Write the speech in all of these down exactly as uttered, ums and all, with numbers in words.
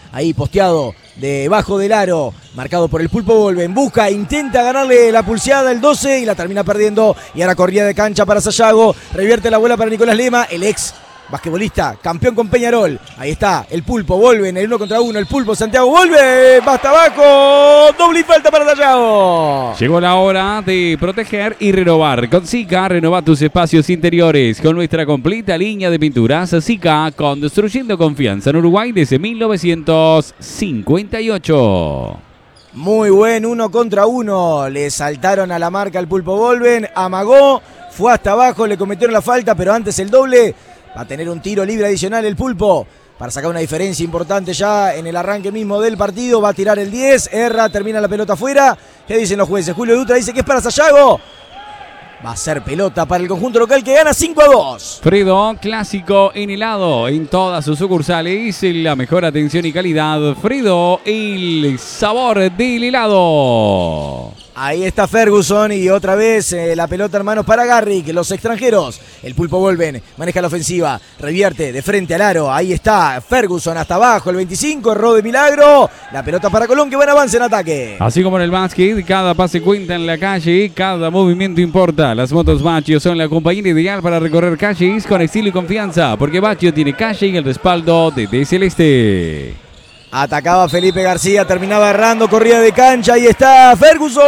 ahí posteado debajo del aro, marcado por el Pulpo Volven, busca, intenta ganarle la pulseada el doce y la termina perdiendo, y ahora corría de cancha para Sayago, revierte la bola para Nicolás Lema, el ex basquetbolista, campeón con Peñarol. Ahí está, el Pulpo, Volven, el uno contra uno, el Pulpo, Santiago, vuelve, basta abajo, doble y falta para Sayago. Llegó la hora de proteger y renovar. Con Sika, renova tus espacios interiores con nuestra completa línea de pinturas. Sika, construyendo confianza en Uruguay desde mil novecientos cincuenta y ocho. Muy buen uno contra uno, le saltaron a la marca al Pulpo Volven, amagó, fue hasta abajo, le cometieron la falta, pero antes el doble. Va a tener un tiro libre adicional el Pulpo para sacar una diferencia importante ya en el arranque mismo del partido. Va a tirar el diez, erra, termina la pelota afuera. ¿Qué dicen los jueces? Julio Dutra dice que es para Sayago. Va a ser pelota para el conjunto local que gana cinco a dos. Fredo, clásico en helado en todas sus sucursales. La mejor atención y calidad. Fredo, el sabor del helado. Ahí está Ferguson y otra vez eh, la pelota en manos para Garrick, los extranjeros. El Pulpo Volven, maneja la ofensiva, revierte de frente al aro. Ahí está Ferguson hasta abajo, el veinticinco, erró de milagro. La pelota para Colón que buen avance en ataque. Así como en el básquet, cada pase cuenta en la calle, cada movimiento importa. Las motos Baccio son la compañía ideal para recorrer calles con estilo y confianza, porque Baccio tiene calle y el respaldo de D Celeste. Atacaba Felipe García, terminaba errando, corría de cancha, ahí está Ferguson,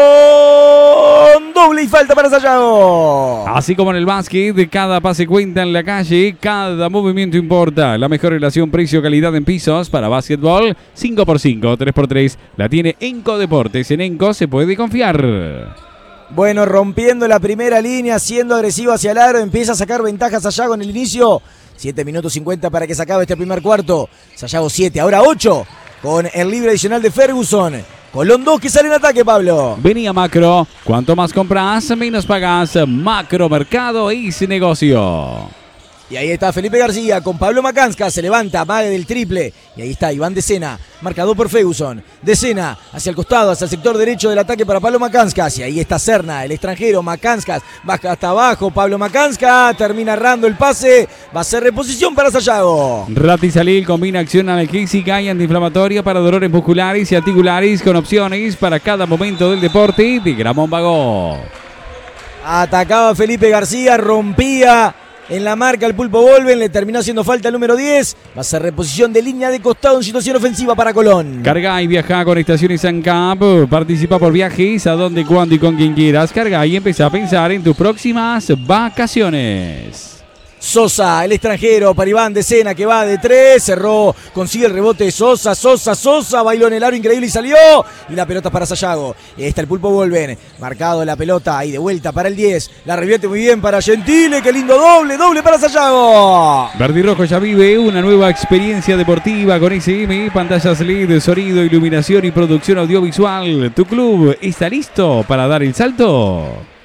doble y falta para Sayago. Así como en el básquet, cada pase cuenta en la calle, cada movimiento importa. La mejor relación precio-calidad en pisos para básquetbol, cinco por cinco, tres por tres, la tiene Enco Deportes. En Enco se puede confiar. Bueno, rompiendo la primera línea, siendo agresivo hacia el aro, empieza a sacar ventajas Sayago en el inicio. siete minutos cincuenta para que se acabe este primer cuarto. Sayago siete, ahora ocho. Con el libre adicional de Ferguson. Colón dos que sale en ataque, Pablo. Venía Macro. Cuanto más compras, menos pagas. Macro Mercado es negocio. Y ahí está Felipe García con Pablo Macansca. Se levanta, mague del triple. Y ahí está Iván Decena, marcado por Ferguson. Decena hacia el costado, hacia el sector derecho del ataque para Pablo Macanscas. Y ahí está Serna, el extranjero. Macanscas baja hasta abajo. Pablo Macansca termina errando el pase. Va a ser reposición para Sayago. Ratisalil combina acción analgésica y antiinflamatoria para dolores musculares y articulares con opciones para cada momento del deporte de Gramón Vago. Atacaba Felipe García, rompía en la marca el Pulpo Volven, le terminó haciendo falta el número diez. Va a ser reposición de línea de costado en situación ofensiva para Colón. Carga y viaja con Estaciones ANCAP. Participa por viajes a donde, cuando y con quien quieras. Carga y empieza a pensar en tus próximas vacaciones. Sosa, el extranjero, para Iván Decena que va de tres, cerró, consigue el rebote de Sosa, Sosa, Sosa, bailó en el aro increíble y salió. Y la pelota para Sayago. Ahí está el Pulpo Volven, marcado la pelota, ahí de vuelta para el diez. La revierte muy bien para Gentile, qué lindo doble, doble para Sayago. Verde y Rojo ya vive una nueva experiencia deportiva con S M, pantallas L E D, sonido, iluminación y producción audiovisual. ¿Tu club está listo para dar el salto?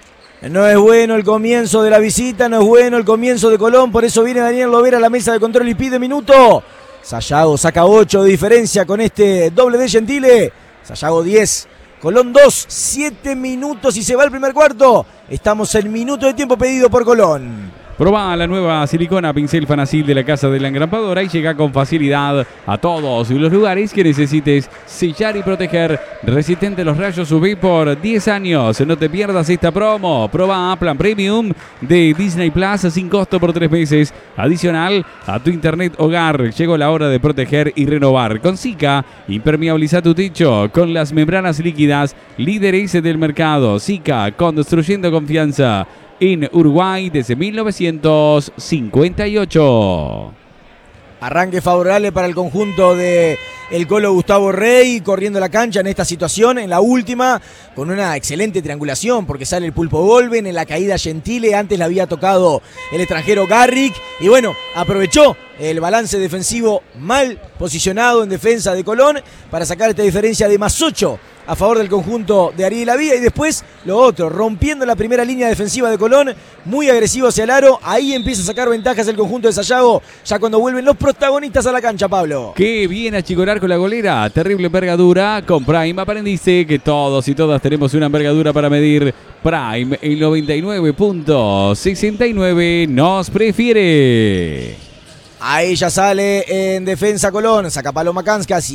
No es bueno el comienzo de la visita, no es bueno el comienzo de Colón, por eso viene Daniel Lovera a la mesa de control y pide minuto. Sayago saca ocho de diferencia con este doble de Gentile. Sayago diez, Colón dos, siete minutos y se va el primer cuarto. Estamos en minuto de tiempo pedido por Colón. Proba la nueva silicona pincel Fanacil de la Casa de la Engrampadora y llega con facilidad a todos los lugares que necesites sellar y proteger. Resistente a los rayos U V por diez años. No te pierdas esta promo. Proba Plan Premium de Disney Plus sin costo por tres meses. Adicional a tu internet hogar. Llegó la hora de proteger y renovar. Con Sika, impermeabiliza tu techo con las membranas líquidas líderes del mercado. Sika, construyendo confianza en Uruguay desde mil novecientos cincuenta y ocho. Arranque favorable para el conjunto de el Colo Gustavo Rey, corriendo la cancha en esta situación, en la última, con una excelente triangulación, porque sale el Pulpo Volven, en la caída Gentile, antes la había tocado el extranjero Garrick, y bueno, aprovechó el balance defensivo mal posicionado en defensa de Colón para sacar esta diferencia de más ocho a favor del conjunto de Ariel Lavía. Y después lo otro, rompiendo la primera línea defensiva de Colón, muy agresivo hacia el aro. Ahí empieza a sacar ventajas el conjunto de Sayago, ya cuando vuelven los protagonistas a la cancha, Pablo. Qué bien achicorar con la golera, terrible envergadura. Con Prime aprendiste que todos y todas tenemos una envergadura para medir. Prime, el noventa y nueve punto sesenta y nueve nos prefiere. Ahí ya sale en defensa Colón, saca Pablo Macanscas.